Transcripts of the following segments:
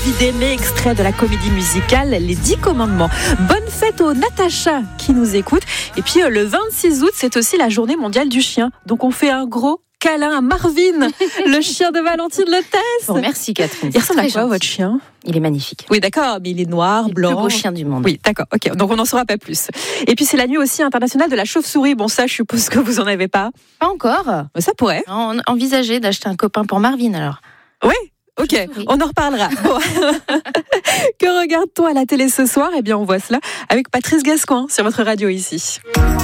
D'aimer, extrait de la comédie musicale Les 10 Commandements. Bonne fête aux Natacha qui nous écoute. Et puis le 26 août, c'est aussi la journée mondiale du chien. Donc on fait un gros câlin à Marvin, le chien de Valentine Lettès. Bon, merci Catherine. Il ressemble à quoi votre chien ? Il est magnifique. Oui, d'accord, mais il est noir, blanc. Le plus beau chien du monde. Oui, d'accord, ok. Donc on n'en saura pas plus. Et puis c'est la nuit aussi internationale de la chauve-souris. Bon, ça, je suppose que vous en avez pas. Pas encore. Ça pourrait. Envisager d'acheter un copain pour Marvin alors. Oui. Ok, on en reparlera. Bon. Que regarde-t-on à la télé ce soir ? Eh bien, on voit cela avec Patrice Gascoin sur votre radio ici.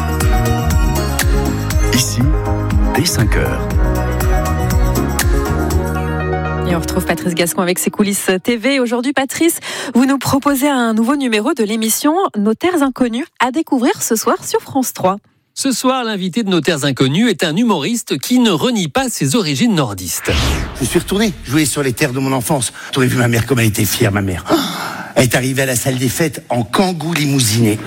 Ici, dès 5h. Et on retrouve Patrice Gascoin avec ses coulisses TV. Aujourd'hui, Patrice, vous nous proposez un nouveau numéro de l'émission Notaires Inconnus à découvrir ce soir sur France 3. Ce soir, l'invité de Notaires Inconnus est un humoriste qui ne renie pas ses origines nordistes. Je suis retourné jouer sur les terres de mon enfance. T'aurais vu ma mère comme elle était fière, ma mère. Elle est arrivée à la salle des fêtes en kangou limousiné.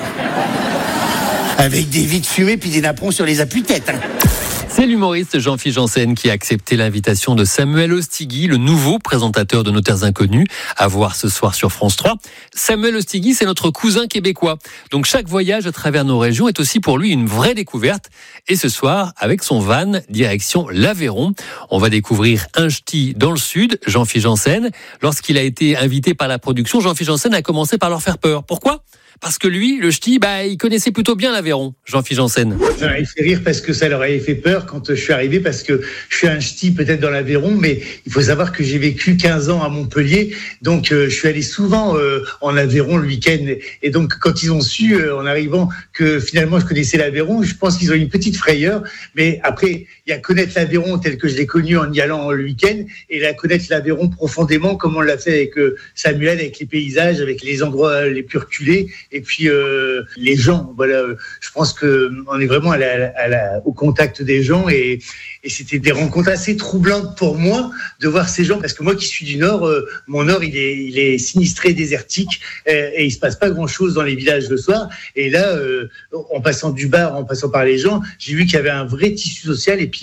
Avec des vides fumées puis des napperons sur les appuis-têtes. C'est l'humoriste Jean-Philippe Janssen qui a accepté l'invitation de Samuel Ostigui, le nouveau présentateur de Notaires Inconnus, à voir ce soir sur France 3. Samuel Ostigui, c'est notre cousin québécois. Donc chaque voyage à travers nos régions est aussi pour lui une vraie découverte. Et ce soir, avec son van, direction l'Aveyron, on va découvrir un ch'ti dans le sud, Jean-Philippe Janssen. Lorsqu'il a été invité par la production, Jean-Philippe Janssen a commencé par leur faire peur. Pourquoi ? Parce que lui, le ch'ti, il connaissait plutôt bien l'Aveyron, Jean-Philippe Janssen. Ça m'avait fait rire parce que ça leur avait fait peur quand je suis arrivé, parce que je suis un ch'ti peut-être dans l'Aveyron, mais il faut savoir que j'ai vécu 15 ans à Montpellier, donc je suis allé souvent en Aveyron le week-end. Et donc quand ils ont su, en arrivant, que finalement je connaissais l'Aveyron, je pense qu'ils ont eu une petite frayeur. Mais après, il y a connaître l'Aveyron tel que je l'ai connu en y allant le week-end, et là connaître l'Aveyron profondément, comme on l'a fait avec Samuel, avec les paysages, avec les endroits les plus reculés. Et puis les gens, voilà, je pense que on est vraiment au contact des gens, et c'était des rencontres assez troublantes pour moi de voir ces gens, parce que moi qui suis du Nord, mon Nord il est sinistré, désertique, et il se passe pas grand chose dans les villages le soir. Et là, en passant du bar, en passant par les gens, j'ai vu qu'il y avait un vrai tissu social, et puis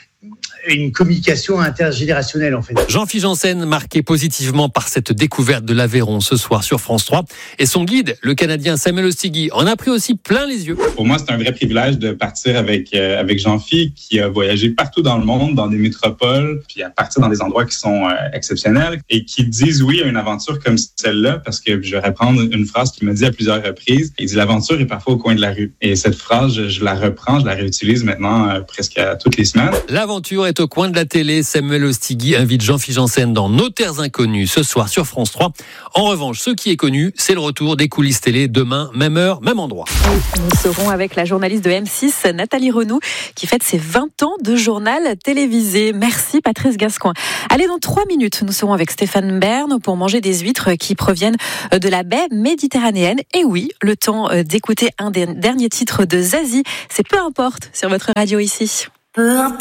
une communication intergénérationnelle en fait. Jean-Philippe Janssen, marqué positivement par cette découverte de l'Aveyron ce soir sur France 3. Et son guide, le Canadien Samuel Ostigui, en a pris aussi plein les yeux. Pour moi, c'est un vrai privilège de partir avec Jean-Philippe, qui a voyagé partout dans le monde, dans des métropoles, puis à partir dans des endroits qui sont exceptionnels, et qui disent oui à une aventure comme celle-là, parce que je vais reprendre une phrase qu'il m'a dit à plusieurs reprises. Il dit « L'aventure est parfois au coin de la rue ». Et cette phrase, je la reprends, je la réutilise maintenant presque à toutes les semaines. L'aventure est au coin de la télé. Samuel Ostigui invite Jean-Philippe Janssen dans Notaires Inconnus ce soir sur France 3. En revanche, ce qui est connu, c'est le retour des coulisses télé demain, même heure, même endroit. Nous serons avec la journaliste de M6, Nathalie Renou, qui fête ses 20 ans de journal télévisé. Merci Patrice Gascoin. Allez, dans 3 minutes, nous serons avec Stéphane Bern pour manger des huîtres qui proviennent de la baie méditerranéenne. Et oui, le temps d'écouter un des derniers titres de Zazie. C'est Peu importe sur votre radio ici. Peu importe.